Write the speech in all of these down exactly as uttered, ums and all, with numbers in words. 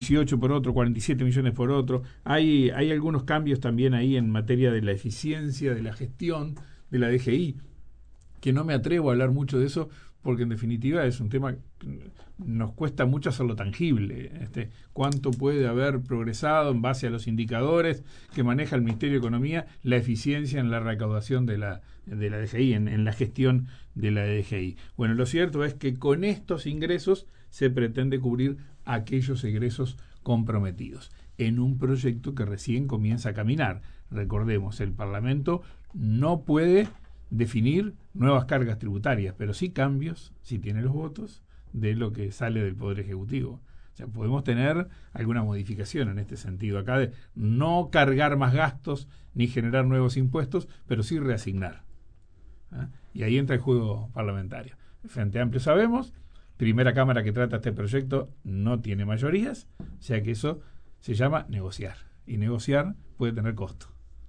dieciocho por otro, cuarenta y siete millones por otro. Hay, hay algunos cambios también ahí en materia de la eficiencia, de la gestión de la D G I, que no me atrevo a hablar mucho de eso, porque en definitiva es un tema que nos cuesta mucho hacerlo tangible. Este, ¿Cuánto puede haber progresado en base a los indicadores que maneja el Ministerio de Economía la eficiencia en la recaudación de la, de la D G I, en, en la gestión de la D G I? Bueno, lo cierto es que con estos ingresos se pretende cubrir aquellos egresos comprometidos en un proyecto que recién comienza a caminar. Recordemos, el Parlamento no puede definir nuevas cargas tributarias, pero sí cambios, si tiene los votos, de lo que sale del Poder Ejecutivo. O sea, podemos tener alguna modificación en este sentido acá, de no cargar más gastos ni generar nuevos impuestos, pero sí reasignar. ¿Ah? Y ahí entra el juego parlamentario. Frente Amplio sabemos, primera Cámara que trata este proyecto no tiene mayorías, o sea que eso se llama negociar. Y negociar puede tener costo.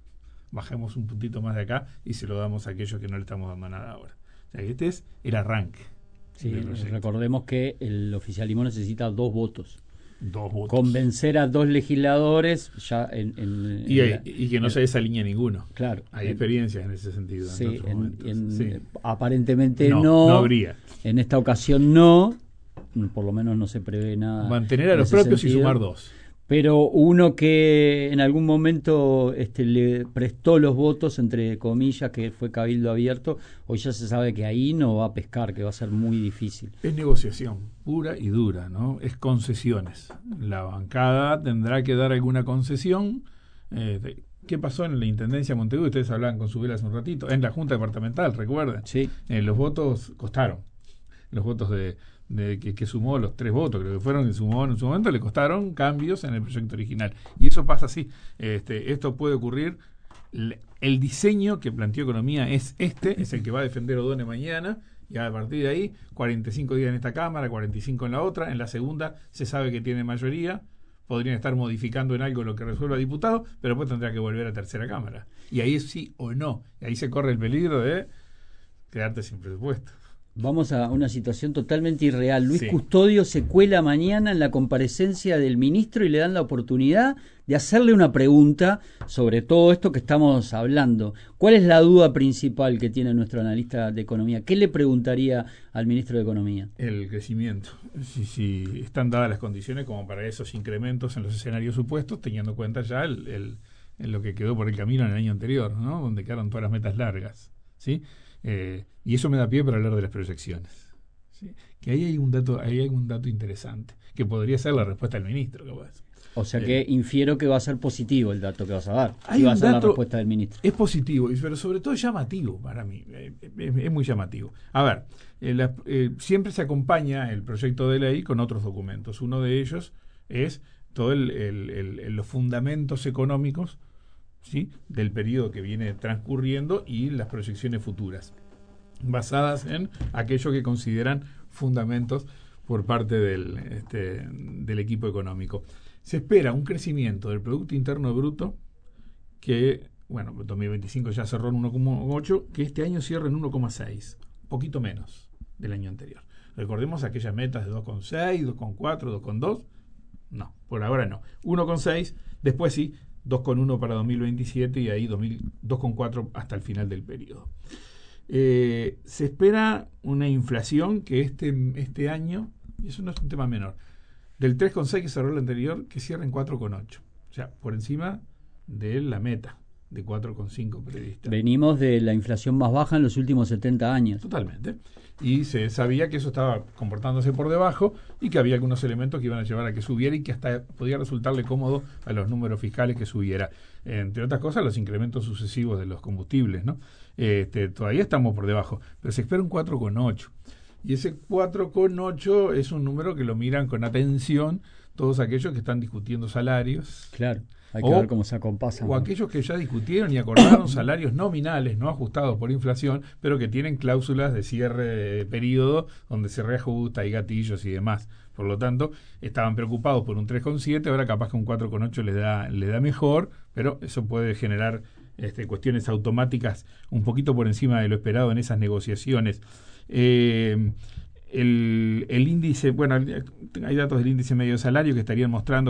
Bajemos un puntito más de acá y se lo damos a aquellos que no le estamos dando nada ahora. O sea, este es el arranque. Sí, recordemos que el oficialismo necesita dos votos. Dos votos. Convencer a dos legisladores ya en, en, y, en hay, la, y que no en, se desalinea ninguno. Claro. Hay en, experiencias en ese sentido. Sí, en en, en, sí. Aparentemente no, no. No habría. En esta ocasión no. Por lo menos no se prevé nada. Mantener a los propios sentido. Y sumar dos. Pero uno que en algún momento este, le prestó los votos, entre comillas, que fue Cabildo Abierto, hoy ya se sabe que ahí no va a pescar, que va a ser muy difícil. Es negociación pura y dura, ¿no? Es concesiones. La bancada tendrá que dar alguna concesión. Eh, ¿Qué pasó en la Intendencia de Montevideo? Ustedes hablaban con Subel hace un ratito. En la Junta Departamental, recuerden. Sí. Eh, los votos costaron. Los votos de... De que, que sumó los tres votos, creo que fueron, que sumó en su momento, le costaron cambios en el proyecto original. Y eso pasa así. Este, esto puede ocurrir. El diseño que planteó Economía es este, es el que va a defender Odone mañana, y a partir de ahí, cuarenta y cinco días en esta Cámara, cuarenta y cinco en la otra. En la segunda se sabe que tiene mayoría. Podrían estar modificando en algo lo que resuelva el diputado, pero después tendrá que volver a tercera Cámara. Y ahí es sí o no. Y ahí se corre el peligro de quedarte sin presupuesto. Vamos a una situación totalmente irreal. Luis sí. Custodio se cuela mañana en la comparecencia del ministro y le dan la oportunidad de hacerle una pregunta sobre todo esto que estamos hablando. ¿Cuál es la duda principal que tiene nuestro analista de economía? ¿Qué le preguntaría al ministro de Economía? El crecimiento. Si, si están dadas las condiciones como para esos incrementos en los escenarios supuestos, teniendo en cuenta ya el, el, el lo que quedó por el camino en el año anterior, ¿no? Donde quedaron todas las metas largas, ¿sí? Eh, y eso me da pie para hablar de las proyecciones, ¿sí? Que ahí hay un dato, ahí hay un dato interesante, que podría ser la respuesta del ministro, capaz. O sea eh, que infiero que va a ser positivo el dato que vas a dar. Hay si va un a ser dato, la respuesta del ministro. Es positivo, pero sobre todo llamativo para mí. Eh, es, es muy llamativo. A ver, eh, la, eh, siempre se acompaña el proyecto de ley con otros documentos. Uno de ellos es todo el, el, el, el, los fundamentos económicos, ¿sí? Del periodo que viene transcurriendo y las proyecciones futuras, basadas en aquello que consideran fundamentos por parte del, este, del equipo económico. Se espera un crecimiento del Producto Interno Bruto que, bueno, dos mil veinticinco ya cerró en uno coma ocho, que este año cierre en uno coma seis, poquito menos del año anterior. Recordemos aquellas metas de dos coma seis, dos coma cuatro, dos coma dos. No, por ahora no. uno coma seis, después sí, dos coma uno para dos mil veintisiete y ahí dos coma cuatro hasta el final del periodo. Eh, se espera una inflación que este, este año, y eso no es un tema menor, del tres coma seis que cerró el anterior, que cierra en cuatro coma ocho. O sea, por encima de la meta de cuatro coma cinco prevista. Venimos de la inflación más baja en los últimos setenta años. Totalmente. Y se sabía que eso estaba comportándose por debajo y que había algunos elementos que iban a llevar a que subiera y que hasta podía resultarle cómodo a los números fiscales que subiera. Entre otras cosas, los incrementos sucesivos de los combustibles, ¿no? Este, todavía estamos por debajo, pero se espera un cuatro coma ocho. Y ese cuatro coma ocho es un número que lo miran con atención todos aquellos que están discutiendo salarios. Claro. Hay que o, ver cómo se acompasan. O aquellos que ya discutieron y acordaron salarios nominales, no ajustados por inflación, pero que tienen cláusulas de cierre de periodo donde se reajusta, hay gatillos y demás. Por lo tanto, estaban preocupados por un tres coma siete, ahora capaz que un cuatro coma ocho les da, les da mejor, pero eso puede generar este, cuestiones automáticas un poquito por encima de lo esperado en esas negociaciones. Eh, el, el índice, bueno, hay datos del índice medio de salario que estarían mostrando